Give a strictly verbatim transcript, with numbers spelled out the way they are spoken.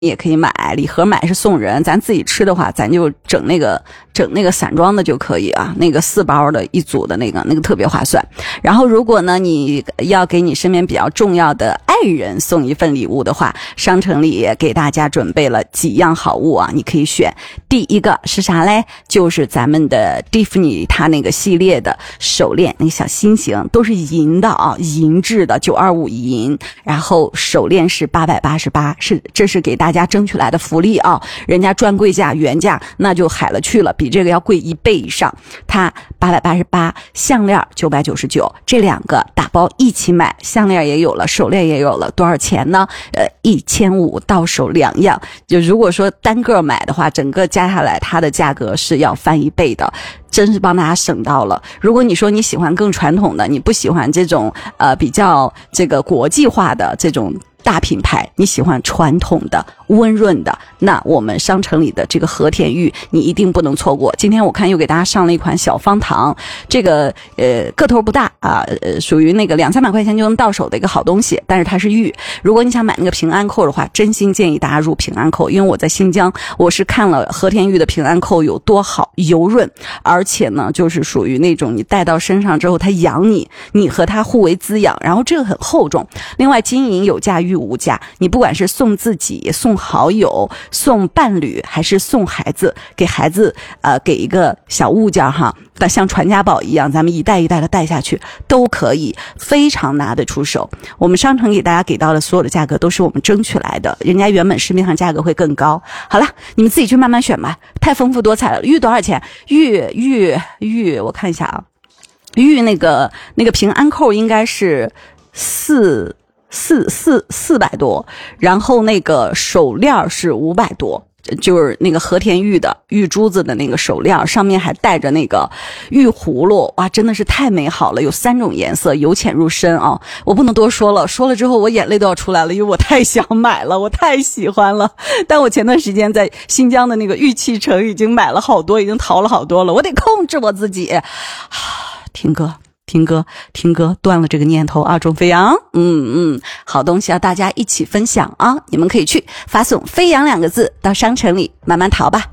也可以买，礼盒买是送人，咱自己吃的话，咱就整那个整那个散装的就可以啊，那个四包的一组的那个那个特别划算。然后如果呢你要给你身边比较重要的爱人送一份礼物的话，商城里也给大家准备了几样好物啊，你可以选。第一个是啥嘞？就是咱们的蒂芙尼它那个系列的手链，那个小心形都是银的啊，银质的九二五银，然后手链是八百八十八，是这是给大家争取来的福利啊，人家专柜价原价那就海了去了，比这个要贵一倍以上，它八百八十八，项链九百九十九，这两个打包一起买，项链也有了，手链也有了，多少钱呢？呃，一千五到手两样。就如果说单个买的话，整个加下来它的价格是要翻一倍的。真是帮大家省到了。如果你说你喜欢更传统的，你不喜欢这种呃比较这个国际化的这种大品牌，你喜欢传统的温润的，那我们商城里的这个和田玉你一定不能错过。今天我看又给大家上了一款小方糖，这个呃个头不大啊，呃属于那个两三百块钱就能到手的一个好东西，但是它是玉。如果你想买那个平安扣的话，真心建议大家入平安扣，因为我在新疆，我是看了和田玉的平安扣有多好，油润，而且呢就是属于那种你戴到身上之后它养你，你和它互为滋养，然后这个很厚重。另外金银有价玉无价，你不管是送自己、送好友、送伴侣，还是送孩子，给孩子呃给一个小物件哈，像传家宝一样，咱们一代一代的带下去都可以，非常拿得出手。我们商城给大家给到的所有的价格都是我们争取来的，人家原本市面上价格会更高。好了，你们自己去慢慢选吧，太丰富多彩了。玉多少钱？玉玉玉，我看一下啊，玉那个那个平安扣应该是四四四四百多，然后那个手链是五百多，就是那个和田玉的玉珠子的那个手链，上面还带着那个玉葫芦，哇，真的是太美好了！有三种颜色，由浅入深啊！我不能多说了，说了之后我眼泪都要出来了，因为我太想买了，我太喜欢了。但我前段时间在新疆的那个玉器城已经买了好多，已经淘了好多了，我得控制我自己。听歌。听歌听歌断了这个念头啊，钟飞扬，嗯嗯，好东西要大家一起分享啊！你们可以去发送飞扬两个字到商城里慢慢淘吧。